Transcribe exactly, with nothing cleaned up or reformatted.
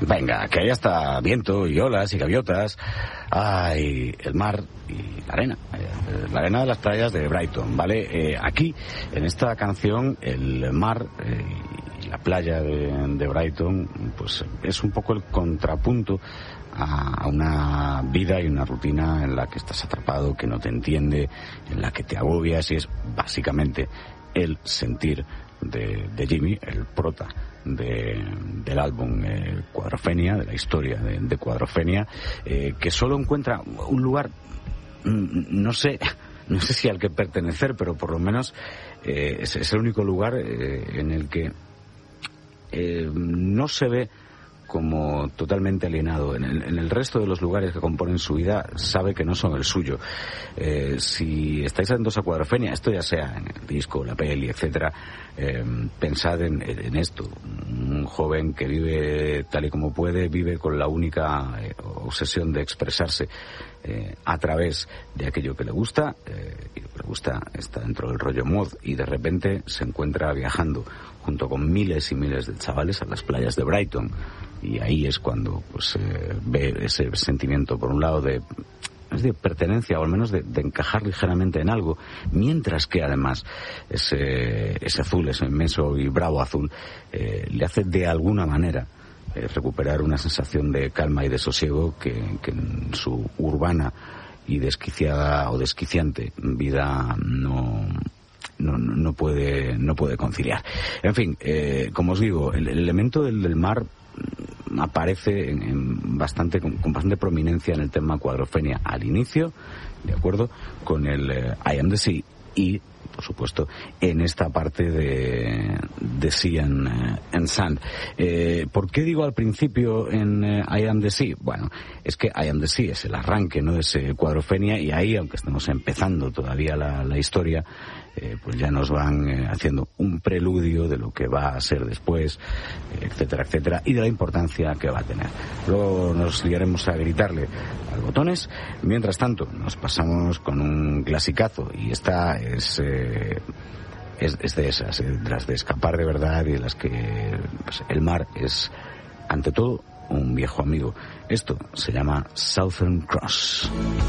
Venga, que haya hasta viento y olas y gaviotas. Ay, el mar y la arena. Eh, la arena de las playas de Brighton, ¿vale? Eh, aquí, en esta canción, el mar eh, y la playa de, de Brighton, pues es un poco el contrapunto a una vida y una rutina en la que estás atrapado, que no te entiende, en la que te agobias, y es básicamente el sentir de, de Jimmy, el prota de, del álbum eh, Cuadrofenia, de la historia de, de Cuadrofenia, eh, que solo encuentra un lugar, no sé, no sé si al que pertenecer, pero por lo menos eh, es, es el único lugar eh, en el que eh, no se ve como totalmente alienado. En el, en el resto de los lugares que componen su vida sabe que no son el suyo. Eh, si estáis atentos a Cuadrofenia, esto ya sea en el disco, la peli, etcétera, eh, pensad en, en esto. Un joven que vive tal y como puede, vive con la única eh, obsesión de expresarse eh, a través de aquello que le gusta, eh, y lo que le gusta está dentro del rollo mod, y de repente se encuentra viajando junto con miles y miles de chavales a las playas de Brighton, y ahí es cuando pues eh, ve ese sentimiento, por un lado, de, es de pertenencia, o al menos de, de encajar ligeramente en algo, mientras que además ese, ese azul, ese inmenso y bravo azul, eh, le hace de alguna manera eh, recuperar una sensación de calma y de sosiego que, que en su urbana y desquiciada o desquiciante vida no No, no puede no puede conciliar. En fin, eh, como os digo, el, el elemento del, del mar aparece en, en bastante con, con bastante prominencia en el tema Cuadrofenia al inicio, de acuerdo, con el eh, I Am the Sea, y por supuesto en esta parte de, de Sea and, uh, and Sand. Eh, ¿Por qué digo al principio en uh, I Am the Sea? Bueno, es que I Am the Sea es el arranque, ¿no?, de ese Cuadrofenia, y ahí, aunque estemos empezando todavía la, la historia, eh, pues ya nos van eh, haciendo un preludio de lo que va a ser después, eh, etcétera, etcétera, y de la importancia que va a tener. Luego nos liaremos a gritarle a los botones. Mientras tanto, nos pasamos con un clasicazo, y esta es... Eh, Es, es de esas, eh, de las de escapar de verdad, y de las que pues, el mar es, ante todo, un viejo amigo. Esto se llama Southern Cross.